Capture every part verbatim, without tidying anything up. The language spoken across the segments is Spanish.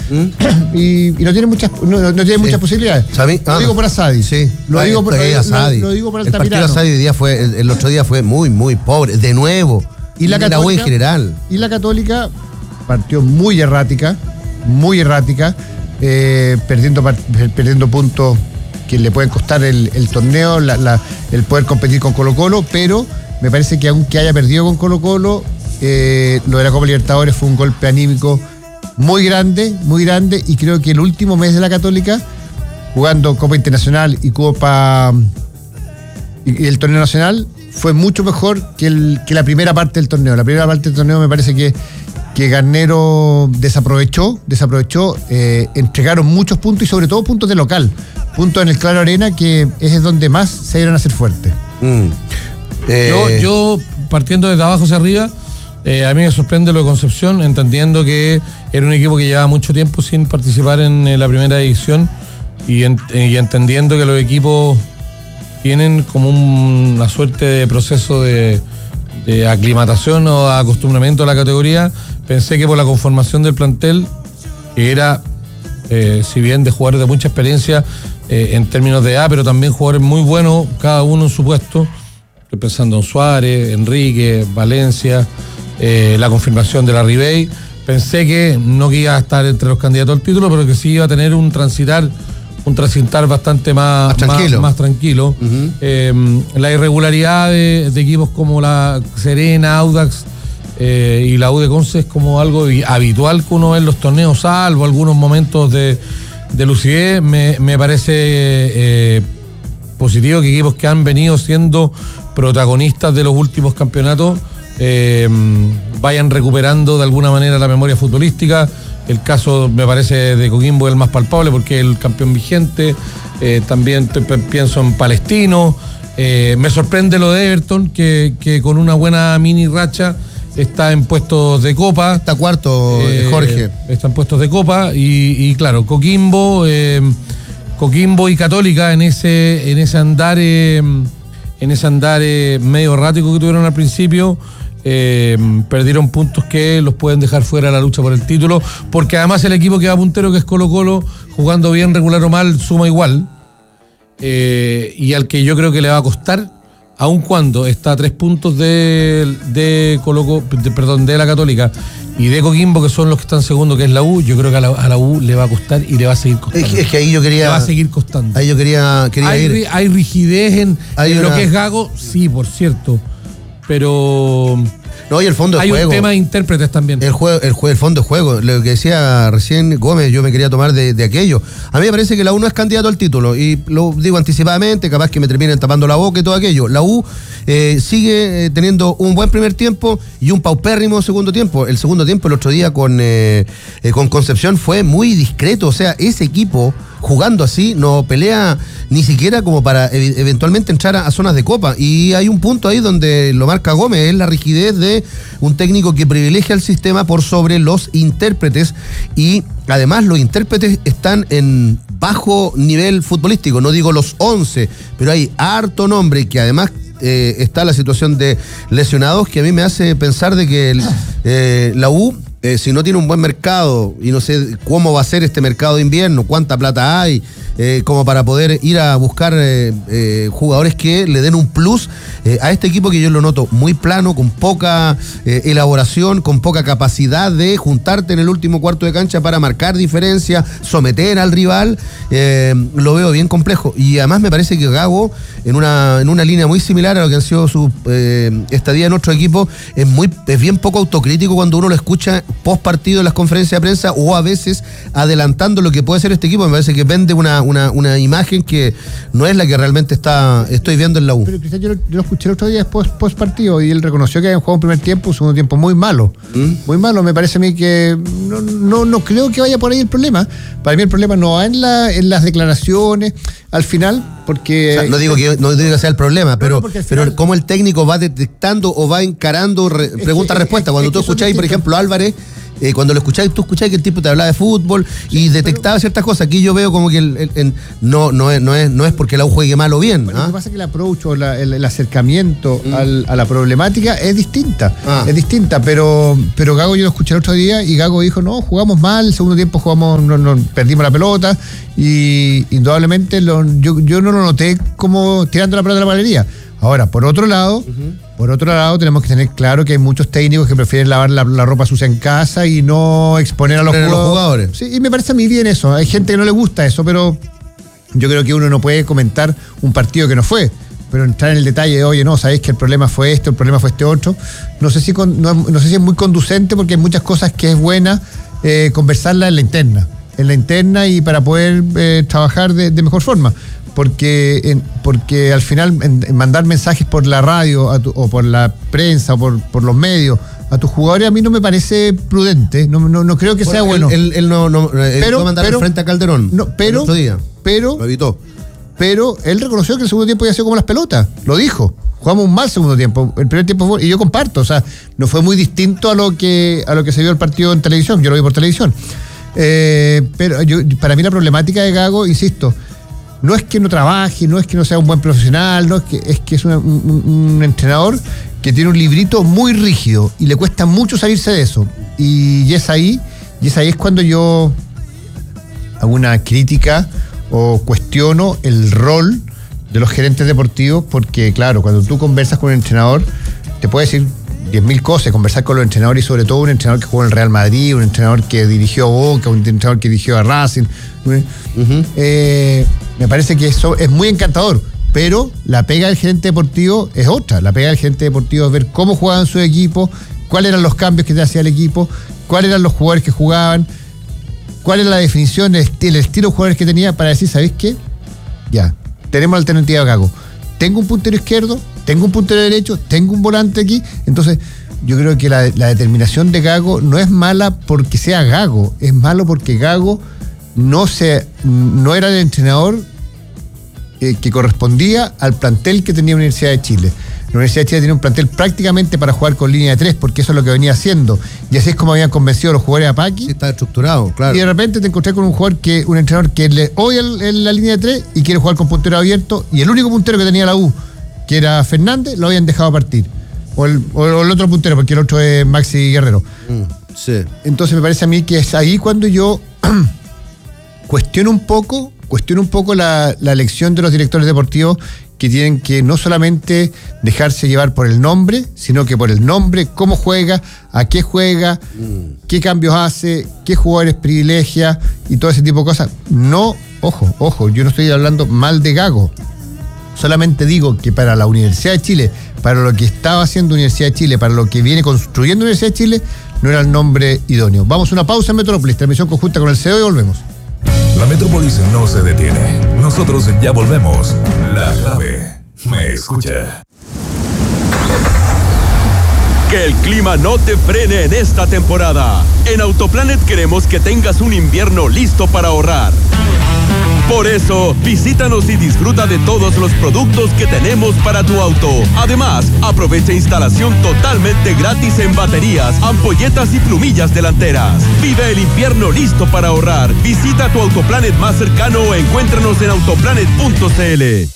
¿Mm? y, y no tiene muchas no, no tiene sí. muchas posibilidades. ¿Sabi? Lo ah, digo por Asadi. Sí. Lo, digo por, eh, Asadi. Lo, lo digo por el partido Altamirano. Asadi día fue, el, el otro día fue muy, muy pobre. De nuevo. Y la, Católica, la U en general. Y la Católica partió muy errática, muy errática, eh, perdiendo, perdiendo puntos que le pueden costar el, el torneo, la, la, el poder competir con Colo-Colo, pero me parece que aunque haya perdido con Colo-Colo, eh, lo de la Copa Libertadores fue un golpe anímico muy grande, muy grande, y creo que el último mes de la Católica, jugando Copa Internacional y Copa y, y el torneo nacional, fue mucho mejor que, el, que la primera parte del torneo. La primera parte del torneo me parece que, que Garnero desaprovechó, desaprovechó, eh, entregaron muchos puntos y sobre todo puntos de local, puntos en el Claro Arena, que es donde más se dieron a hacer fuertes. Mm. Eh... Yo, yo, partiendo desde abajo hacia arriba, eh, a mí me sorprende lo de Concepción, entendiendo que era un equipo que llevaba mucho tiempo sin participar en eh, la primera división y, en, y entendiendo que los equipos tienen como un, una suerte de proceso de, de aclimatación o acostumbramiento a la categoría. Pensé que por la conformación del plantel, que era, eh, si bien de jugadores de mucha experiencia eh, en términos de edad, pero también jugadores muy buenos, cada uno en su puesto. Estoy pensando en Suárez, Enrique, Valencia, eh, la confirmación de la Ribey. Pensé que no que iba a estar entre los candidatos al título, pero que sí iba a tener un transitar un transitar bastante más, más tranquilo. Más, más tranquilo. Uh-huh. Eh, la irregularidad de, de equipos como la Serena, Audax eh, y la U de Conce es como algo habitual que uno ve en los torneos, salvo algunos momentos de, de lucidez. Me, me parece eh, positivo que equipos que han venido siendo protagonistas de los últimos campeonatos eh, vayan recuperando de alguna manera la memoria futbolística. El caso, me parece, de Coquimbo es el más palpable porque es el campeón vigente. Eh, también te, pienso en Palestino. Eh, me sorprende lo de Everton, que, que con una buena mini racha está en puestos de Copa. Está cuarto, eh, Jorge. Está en puestos de Copa. Y, y claro, Coquimbo, eh, Coquimbo y Católica en ese, en ese andar, eh, en ese andar eh, medio errático que tuvieron al principio. Eh, perdieron puntos que los pueden dejar fuera de la lucha por el título, porque además el equipo que va puntero, que es Colo-Colo, jugando bien, regular o mal, suma igual, eh, y al que yo creo que le va a costar, aun cuando está a tres puntos de, de Colo de, perdón, de la Católica y de Coquimbo, que son los que están segundo, que es la U. Yo creo que a la, a la U le va a costar y le va a seguir costando. Es que, es que ahí yo quería... Le va a seguir costando. Ahí yo quería, quería hay, ir. Hay rigidez en, en una... lo que es Gago, sí, por cierto, pero... No, y el fondo de hay juego. Hay un tema de intérpretes también. El juego, el, juego, el fondo de juego. Lo que decía recién Gómez, yo me quería tomar de, de aquello. A mí me parece que la U no es candidato al título. Y lo digo anticipadamente, capaz que me terminen tapando la boca y todo aquello. La U eh, sigue eh, teniendo un buen primer tiempo y un paupérrimo segundo tiempo. El segundo tiempo, el otro día con, eh, eh, con Concepción, fue muy discreto. O sea, ese equipo, jugando así, no pelea ni siquiera como para ev- eventualmente entrar a, a zonas de Copa. Y hay un punto ahí donde lo marca Gómez, es la rigidez de un técnico que privilegia el sistema por sobre los intérpretes, y además los intérpretes están en bajo nivel futbolístico, no digo los once, pero hay harto nombre, que además eh, está la situación de lesionados, que a mí me hace pensar de que el, eh, la U, eh, si no tiene un buen mercado, y no sé cómo va a ser este mercado de invierno, cuánta plata hay, eh, como para poder ir a buscar eh, eh, jugadores que le den un plus eh, a este equipo, que yo lo noto muy plano, con poca eh, elaboración, con poca capacidad de juntarte en el último cuarto de cancha para marcar diferencia, someter al rival. Eh, lo veo bien complejo, y además me parece que Gago, en una, en una línea muy similar a lo que han sido su eh, estadía en otro equipo, es, muy, es bien poco autocrítico cuando uno lo escucha post partido en las conferencias de prensa, o a veces adelantando lo que puede ser este equipo. Me parece que vende una, una, una imagen que no es la que realmente está estoy viendo en la U. Pero Cristian, yo, yo lo escuché el otro día después post partido, y él reconoció que habían jugado un primer tiempo, un segundo tiempo muy malo. ¿Mm? Muy malo. Me parece a mí que no, no, no creo que vaya por ahí el problema. Para mí el problema no va en, la, en las declaraciones al final, porque... O sea, no digo que no digo que sea el problema, pero, no, final, pero cómo el técnico va detectando o va encarando re, pregunta-respuesta. Cuando es, tú escucháis, por ejemplo, Álvarez, eh, cuando lo escucháis, tú escucháis que el tipo te hablaba de fútbol y sí, detectaba pero, ciertas cosas. Aquí yo veo como que el, el, el, no, no, es, no, es, no es porque la U juegue mal o bien. Bueno, ¿ah? Lo que pasa es que el approach o la, el, el acercamiento mm. al, a la problemática es distinta. Ah. Es distinta, pero, pero Gago yo lo escuché el otro día y Gago dijo, no, jugamos mal, el segundo tiempo jugamos, no, no, perdimos la pelota y indudablemente lo, yo, yo no lo noté como tirando la pelota de la galería. Ahora, por otro lado, uh-huh. por otro lado, tenemos que tener claro que hay muchos técnicos que prefieren lavar la, la ropa sucia en casa y no exponer a los, jugadores. los jugadores. Sí, y me parece a mí bien eso. Hay gente que no le gusta eso, pero yo creo que uno no puede comentar un partido que no fue. Pero entrar en el detalle de, oye, no, sabéis que el problema fue esto, el problema fue este otro. No sé si, con, no, no sé si es muy conducente porque hay muchas cosas que es buena eh, conversarlas en la interna. En la interna y para poder eh, trabajar de, de mejor forma. Porque, en, porque al final en, en mandar mensajes por la radio a tu, o por la prensa o por, por los medios a tus jugadores a mí no me parece prudente, no, no, no creo que sea él, bueno. Él, él no, no él pero, mandar pero, frente a Calderón no, pero, el otro día. Pero, lo evitó. Pero él reconoció que el segundo tiempo había sido como las pelotas, lo dijo. Jugamos un mal segundo tiempo, el primer tiempo fue, y yo comparto, o sea, no fue muy distinto a lo que a lo que se vio el partido en televisión, yo lo vi por televisión. Eh, pero yo, para mí la problemática de Gago, insisto, no es que no trabaje, no es que no sea un buen profesional, no es que es que es una, un, un entrenador que tiene un librito muy rígido y le cuesta mucho salirse de eso. Y, y es ahí, y es ahí es cuando yo hago una crítica o cuestiono el rol de los gerentes deportivos, porque claro, cuando tú conversas con un entrenador, te puede decir diez mil cosas, conversar con los entrenadores y sobre todo un entrenador que jugó en el Real Madrid, un entrenador que dirigió a Boca, un entrenador que dirigió a Racing. Uh-huh. Eh, me parece que eso es muy encantador, pero la pega del gerente deportivo es otra. La pega del gerente deportivo es ver cómo jugaban su equipo, cuáles eran los cambios que te hacía el equipo, cuáles eran los jugadores que jugaban, cuál era la definición, el, el estilo de jugadores que tenía para decir, ¿sabéis qué? Ya, tenemos la alternativa a Gago. Tengo un puntero izquierdo, tengo un puntero derecho, tengo un volante aquí. Entonces, yo creo que la, la determinación de Gago no es mala porque sea Gago, es malo porque Gago no, se, no era el entrenador eh, que correspondía al plantel que tenía la Universidad de Chile. La Universidad de Chile tenía un plantel prácticamente para jugar con línea de tres, porque eso es lo que venía haciendo. Y así es como habían convencido a los jugadores a Paqui. Sí, está estructurado, claro. Y de repente te encontré con un jugador que, un entrenador que le odia el, el, la línea de tres y quiere jugar con puntero abierto. Y el único puntero que tenía la U, que era Fernández, lo habían dejado partir. O el, o el otro puntero, porque el otro es Maxi Guerrero. Mm, sí. Entonces me parece a mí que es ahí cuando yo cuestiono un poco, cuestiono un poco la, la elección de los directores deportivos, que tienen que no solamente dejarse llevar por el nombre, sino que por el nombre, cómo juega, a qué juega, mm. qué cambios hace, qué jugadores privilegia y todo ese tipo de cosas. No, ojo, ojo, yo no estoy hablando mal de Gago. Solamente digo que para la Universidad de Chile, para lo que estaba haciendo Universidad de Chile, para lo que viene construyendo Universidad de Chile, no era el nombre idóneo. Vamos a una pausa en Metrópolis, transmisión conjunta con el C E O y volvemos. La Metrópolis no se detiene. Nosotros ya volvemos. La clave me escucha. Que el clima no te frene en esta temporada. En Autoplanet queremos que tengas un invierno listo para ahorrar. Por eso, visítanos y disfruta de todos los productos que tenemos para tu auto. Además, aprovecha instalación totalmente gratis en baterías, ampolletas y plumillas delanteras. Vive el invierno listo para ahorrar. Visita tu Autoplanet más cercano o encuéntranos en autoplanet punto c l.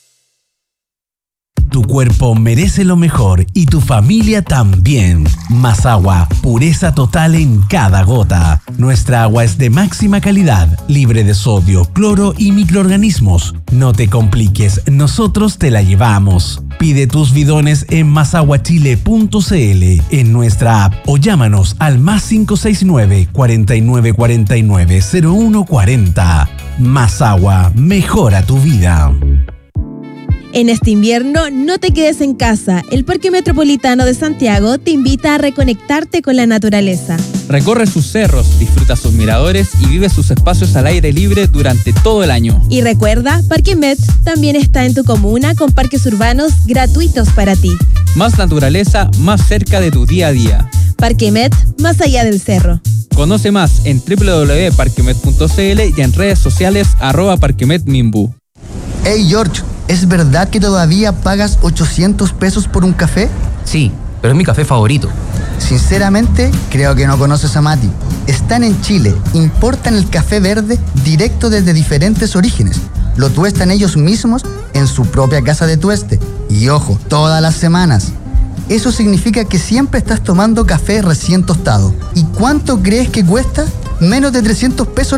Tu cuerpo merece lo mejor y tu familia también. Más agua, pureza total en cada gota. Nuestra agua es de máxima calidad, libre de sodio, cloro y microorganismos. No te compliques, nosotros te la llevamos. Pide tus bidones en más agua chile punto c l, en nuestra app o llámanos al más cinco seis nueve, cuatro nueve cuatro nueve, cero uno cuatro cero. Más agua, mejora tu vida. En este invierno, no te quedes en casa. El Parque Metropolitano de Santiago te invita a reconectarte con la naturaleza. Recorre sus cerros, disfruta sus miradores y vive sus espacios al aire libre durante todo el año. Y recuerda, Parque Met también está en tu comuna con parques urbanos gratuitos para ti. Más naturaleza, más cerca de tu día a día. Parque Met, más allá del cerro. Conoce más en doble u doble u doble u punto parquemet punto c l y en redes sociales arroba parquemetmimbu. Hey George, ¿es verdad que todavía pagas ochocientos pesos por un café? Sí, pero es mi café favorito. Sinceramente, creo que no conoces a Mati. Están en Chile, importan el café verde directo desde diferentes orígenes. Lo tuestan ellos mismos en su propia casa de tueste. Y ojo, todas las semanas. Eso significa que siempre estás tomando café recién tostado. ¿Y cuánto crees que cuesta? Menos de trescientos pesos